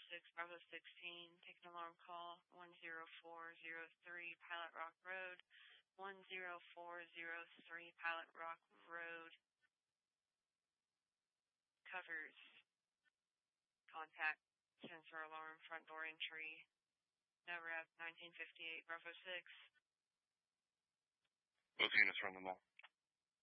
6, Bravo 16, take an alarm call, 10403 Pilot Rock Road, 10403 Pilot Rock Road, covers, contact, sensor alarm, front door entry, no rep, 1958, Bravo 6. Both units from the mall.